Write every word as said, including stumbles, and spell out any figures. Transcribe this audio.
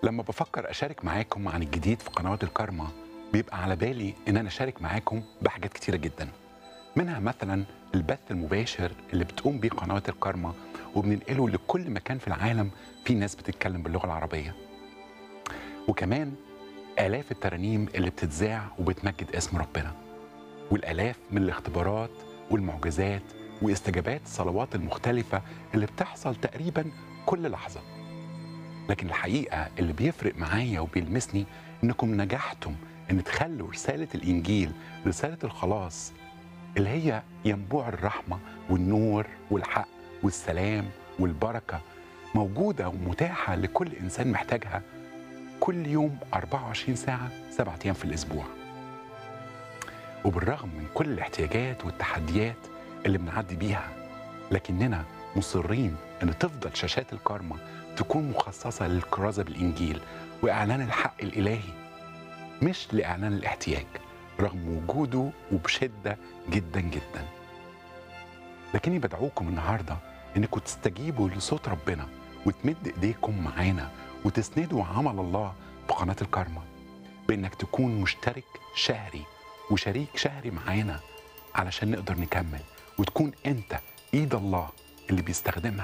لما بفكر أشارك معاكم عن الجديد في قنوات الكارما بيبقى على بالي إن أنا أشارك معاكم بحاجات كتيرة جدا، منها مثلا البث المباشر اللي بتقوم بيه قنوات الكارما وبننقله لكل مكان في العالم في ناس بتتكلم باللغة العربية، وكمان آلاف الترانيم اللي بتتذاع وبتمجد اسم ربنا، والآلاف من الاختبارات والمعجزات واستجابات الصلوات المختلفة اللي بتحصل تقريبا كل لحظة. لكن الحقيقة اللي بيفرق معايا وبيلمسني إنكم نجحتم إن تخلوا رسالة الإنجيل، رسالة الخلاص اللي هي ينبوع الرحمة والنور والحق والسلام والبركة، موجودة ومتاحة لكل إنسان محتاجها كل يوم أربعة وعشرين ساعة سبعة أيام في الأسبوع. وبالرغم من كل الاحتياجات والتحديات اللي بنعدي بيها، لكننا مصرين ان تفضل شاشات الكارما تكون مخصصة للكرازة بالإنجيل وإعلان الحق الإلهي، مش لإعلان الاحتياج، رغم وجوده وبشدة جدا جدا. لكني بدعوكم النهاردة انكم تستجيبوا لصوت ربنا وتمد ايديكم معانا وتسندوا عمل الله في قناة الكارما بانك تكون مشترك شهري وشريك شهري معانا علشان نقدر نكمل، وتكون انت ايد الله اللي بيستخدمها